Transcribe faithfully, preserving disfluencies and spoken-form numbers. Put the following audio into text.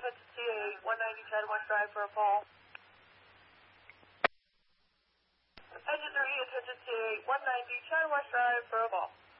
attention C eight, one ninety Chad West Drive for a fall. Engine three, attention C eight, one ninety Chad West Drive for a fall.